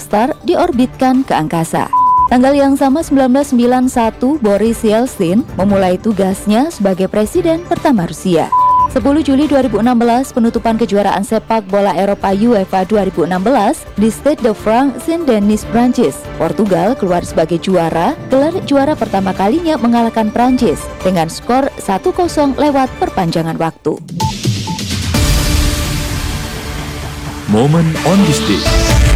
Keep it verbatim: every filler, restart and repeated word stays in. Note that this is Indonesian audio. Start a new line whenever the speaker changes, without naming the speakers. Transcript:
Star diorbitkan ke angkasa. Tanggal yang sama seribu sembilan ratus sembilan puluh satu, Boris Yeltsin memulai tugasnya sebagai presiden pertama Rusia. sepuluh Juli dua ribu enam belas, penutupan kejuaraan sepak bola Eropa UEFA dua ribu enam belas di Stade de France, Saint-Denis, Prancis. Portugal keluar sebagai juara, gelar juara pertama kalinya mengalahkan Prancis dengan skor satu kosong lewat perpanjangan waktu.
Moment on this day.